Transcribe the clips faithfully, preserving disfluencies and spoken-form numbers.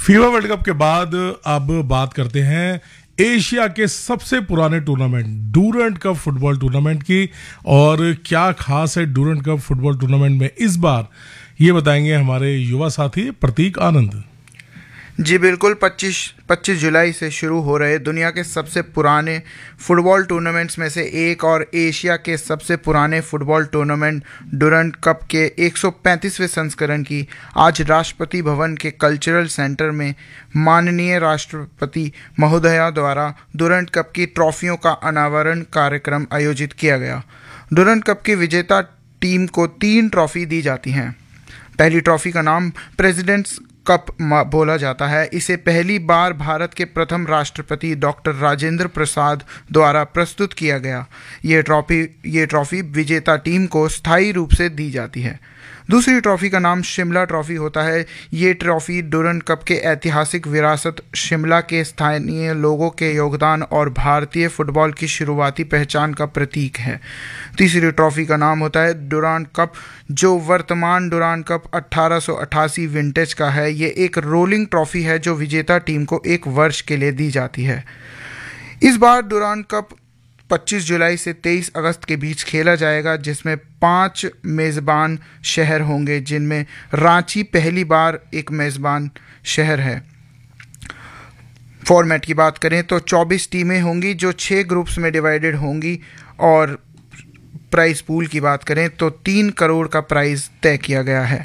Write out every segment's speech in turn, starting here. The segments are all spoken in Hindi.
फीफा वर्ल्ड कप के बाद अब बात करते हैं एशिया के सबसे पुराने tournament Durand cup football tournament की। और क्या खास है डूरंट कप फुटबॉल टूर्नामेंट में इस बार, ये बताएंगे हमारे युवा साथी प्रतीक आनंद। जी बिल्कुल, पच्चीस जुलाई से शुरू हो रहे दुनिया के सबसे पुराने फुटबॉल टूर्नामेंट्स में से एक और एशिया के सबसे पुराने फुटबॉल टूर्नामेंट डूरंट कप के एक सौ पैंतीसवें संस्करण की आज राष्ट्रपति भवन के कल्चरल सेंटर में माननीय राष्ट्रपति महोदया द्वारा डूरंट कप की ट्रॉफियों का अनावरण कार्यक्रम आयोजित किया गया। डूरंट कप की विजेता टीम को तीन ट्रॉफी दी जाती हैं। पहली ट्रॉफी का नाम प्रेसिडेंट्स कप बोला जाता है। इसे पहली बार भारत के प्रथम राष्ट्रपति डॉक्टर राजेंद्र प्रसाद द्वारा प्रस्तुत किया गया। ये ट्रॉफी ये ट्रॉफी विजेता टीम को स्थायी रूप से दी जाती है। दूसरी ट्रॉफी का नाम शिमला ट्रॉफी होता है। ये ट्रॉफी डूरंट कप के ऐतिहासिक विरासत, शिमला के स्थानीय लोगों के योगदान और भारतीय फुटबॉल की शुरुआती पहचान का प्रतीक है। तीसरी ट्रॉफी का नाम होता है डूरंट कप, जो वर्तमान डूरंट कप अठारह सौ अट्ठासी विंटेज का है। ये एक रोलिंग ट्रॉफी है जो विजेता टीम को एक वर्ष के लिए दी जाती है। इस बार डूरंट कप पच्चीस जुलाई से तेईस अगस्त के बीच खेला जाएगा, जिसमें पांच मेज़बान शहर होंगे, जिनमें रांची पहली बार एक मेज़बान शहर है। फॉर्मेट की बात करें तो चौबीस टीमें होंगी जो छः ग्रुप्स में डिवाइडेड होंगी। और प्राइस पूल की बात करें तो तीन करोड़ का प्राइस तय किया गया है।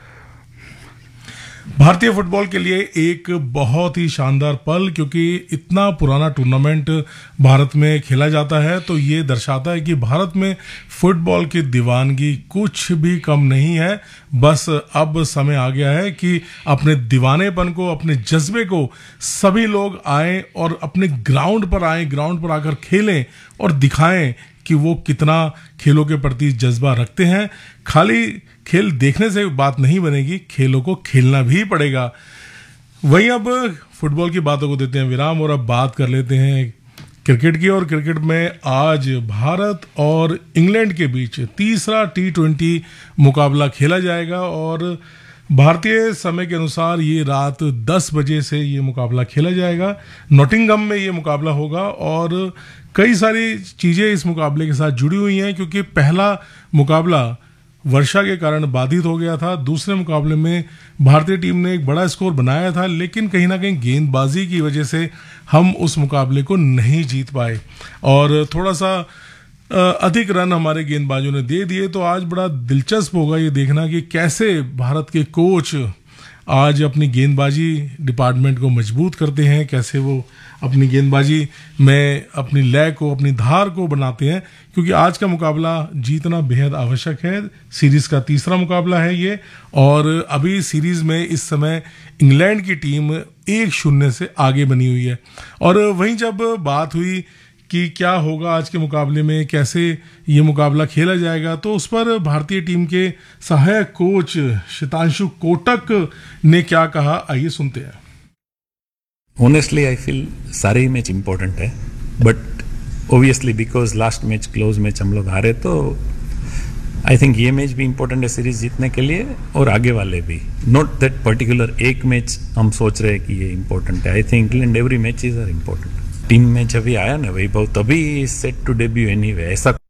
भारतीय फुटबॉल के लिए एक बहुत ही शानदार पल, क्योंकि इतना पुराना टूर्नामेंट भारत में खेला जाता है तो ये दर्शाता है कि भारत में फुटबॉल की दीवानगी कुछ भी कम नहीं है। बस अब समय आ गया है कि अपने दीवानेपन को, अपने जज्बे को सभी लोग आए और अपने ग्राउंड पर आए, ग्राउंड पर आकर खेलें और दिखाएं कि वो कितना खेलों के प्रति जज्बा रखते हैं। खाली खेल देखने से बात नहीं बनेगी, खेलों को खेलना भी पड़ेगा। वहीं अब फुटबॉल की बातों को देते हैं विराम और अब बात कर लेते हैं क्रिकेट की। और क्रिकेट में आज भारत और इंग्लैंड के बीच तीसरा टी ट्वेंटी मुकाबला खेला जाएगा और भारतीय समय के अनुसार ये रात दस बजे से ये मुकाबला खेला जाएगा। नॉटिंघम में ये मुकाबला होगा और कई सारी चीज़ें इस मुकाबले के साथ जुड़ी हुई हैं, क्योंकि पहला मुकाबला वर्षा के कारण बाधित हो गया था। दूसरे मुकाबले में भारतीय टीम ने एक बड़ा स्कोर बनाया था, लेकिन कहीं ना कहीं गेंदबाजी की वजह से हम उस मुकाबले को नहीं जीत पाए और थोड़ा सा अधिक रन हमारे गेंदबाजों ने दे दिए। तो आज बड़ा दिलचस्प होगा ये देखना कि कैसे भारत के कोच आज अपनी गेंदबाजी डिपार्टमेंट को मजबूत करते हैं, कैसे वो अपनी गेंदबाजी में अपनी लय को, अपनी धार को बनाते हैं, क्योंकि आज का मुकाबला जीतना बेहद आवश्यक है। सीरीज का तीसरा मुकाबला है ये और अभी सीरीज में इस समय इंग्लैंड की टीम एक शून्य से आगे बनी हुई है। और वहीं जब बात हुई कि क्या होगा आज के मुकाबले में, कैसे ये मुकाबला खेला जाएगा, तो उस पर भारतीय टीम के सहायक कोच शितांशु कोटक ने क्या कहा, आइए सुनते हैं। Honestly, I feel सारे ही मैच इम्पोर्टेंट है, but obviously because last match close match हम लोग हारे, तो आई थिंक ये मैच भी इम्पोर्टेंट है सीरीज जीतने के लिए और आगे वाले भी। नॉट दैट पर्टिकुलर एक मैच हम सोच रहे हैं कि ये इम्पोर्टेंट है। I think England every matches are important. Team match अभी आया ना वही बहुत, अभी सेट टू डेब्यू एनीवे, ऐसा